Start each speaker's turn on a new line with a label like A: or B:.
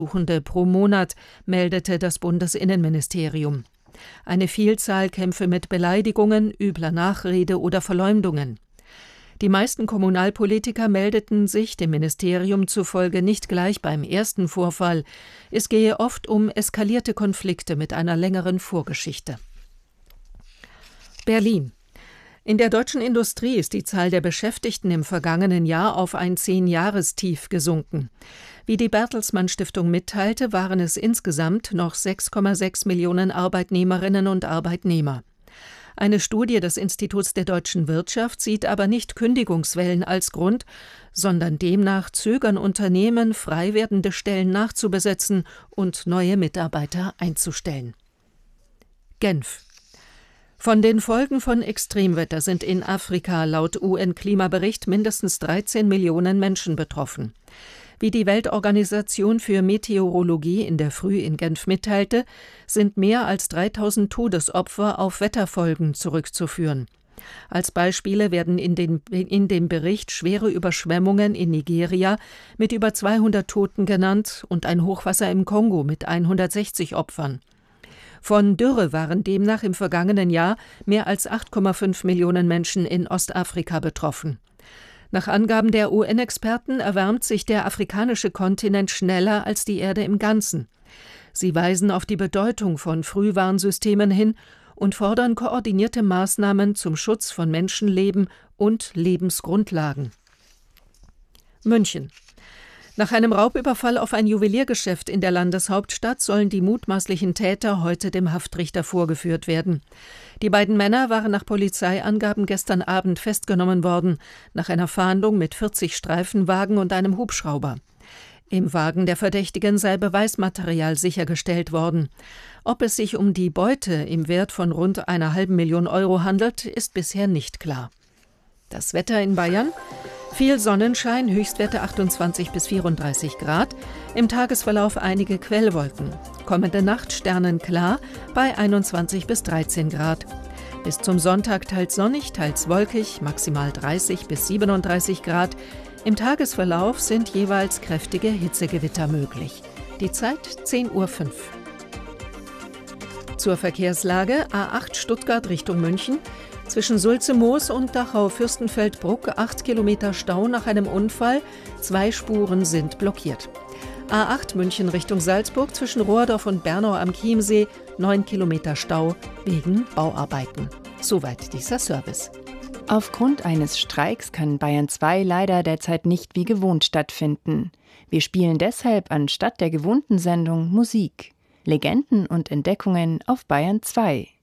A: Suchende pro Monat, meldete das Bundesinnenministerium. Eine Vielzahl kämpfe mit Beleidigungen, übler Nachrede oder Verleumdungen. Die meisten Kommunalpolitiker meldeten sich dem Ministerium zufolge nicht gleich beim ersten Vorfall. Es gehe oft um eskalierte Konflikte mit einer längeren Vorgeschichte. Berlin. In der deutschen Industrie ist die Zahl der Beschäftigten im vergangenen Jahr auf ein 10-Jahrestief gesunken. Wie die Bertelsmann Stiftung mitteilte, waren es insgesamt noch 6,6 Millionen Arbeitnehmerinnen und Arbeitnehmer. Eine Studie des Instituts der deutschen Wirtschaft sieht aber nicht Kündigungswellen als Grund, sondern demnach zögern Unternehmen, frei werdende Stellen nachzubesetzen und neue Mitarbeiter einzustellen. Genf. Von den Folgen von Extremwetter sind in Afrika laut UN-Klimabericht mindestens 13 Millionen Menschen betroffen. Wie die Weltorganisation für Meteorologie in der Früh in Genf mitteilte, sind mehr als 3000 Todesopfer auf Wetterfolgen zurückzuführen. Als Beispiele werden in dem Bericht schwere Überschwemmungen in Nigeria mit über 200 Toten genannt und ein Hochwasser im Kongo mit 160 Opfern. Von Dürre waren demnach im vergangenen Jahr mehr als 8,5 Millionen Menschen in Ostafrika betroffen. Nach Angaben der UN-Experten erwärmt sich der afrikanische Kontinent schneller als die Erde im Ganzen. Sie weisen auf die Bedeutung von Frühwarnsystemen hin und fordern koordinierte Maßnahmen zum Schutz von Menschenleben und Lebensgrundlagen. München. Nach einem Raubüberfall auf ein Juweliergeschäft in der Landeshauptstadt sollen die mutmaßlichen Täter heute dem Haftrichter vorgeführt werden. Die beiden Männer waren nach Polizeiangaben gestern Abend festgenommen worden, nach einer Fahndung mit 40 Streifenwagen und einem Hubschrauber. Im Wagen der Verdächtigen sei Beweismaterial sichergestellt worden. Ob es sich um die Beute im Wert von rund 1,5 Million Euro handelt, ist bisher nicht klar. Das Wetter in Bayern: viel Sonnenschein, Höchstwerte 28 bis 34 Grad, im Tagesverlauf einige Quellwolken. Kommende Nacht sternenklar bei 21 bis 13 Grad. Bis zum Sonntag teils sonnig, teils wolkig, maximal 30 bis 37 Grad. Im Tagesverlauf sind jeweils kräftige Hitzegewitter möglich. Die Zeit 10:05 Uhr. Zur Verkehrslage: A8 Stuttgart Richtung München. Zwischen Sulze-Moos und Dachau-Fürstenfeldbruck 8 Kilometer Stau nach einem Unfall. 2 Spuren sind blockiert. A8 München Richtung Salzburg zwischen Rohrdorf und Bernau am Chiemsee. 9 Kilometer Stau wegen Bauarbeiten. Soweit dieser Service.
B: Aufgrund eines Streiks kann Bayern 2 leider derzeit nicht wie gewohnt stattfinden. Wir spielen deshalb anstatt der gewohnten Sendung Musik. Legenden und Entdeckungen auf Bayern 2.